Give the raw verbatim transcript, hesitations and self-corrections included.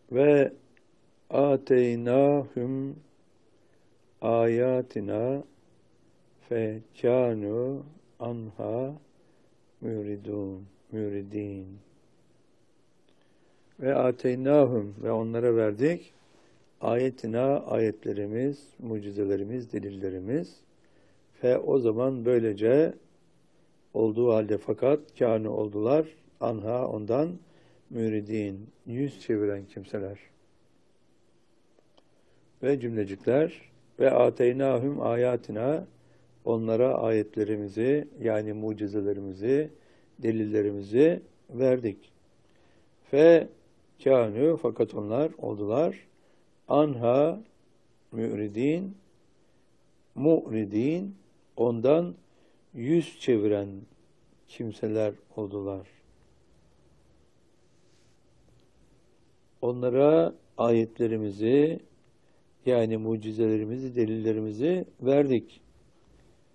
Ve ateynâhum ayatina fekânû anha müridun, müridin. Ve ateynâhum ve onlara verdik ayetina ayetlerimiz, mucizelerimiz, delillerimiz. Ve o zaman böylece olduğu halde fakat kânû oldular anha ondan müridin, yüz çeviren kimseler. Ve cümlecikler ve ateynâhum ayatina onlara ayetlerimizi yani mucizelerimizi, delillerimizi verdik. Fe kânû fakat onlar oldular anha müridin mu'ridin ondan yüz çeviren kimseler oldular. Onlara ayetlerimizi yani mucizelerimizi, delillerimizi verdik.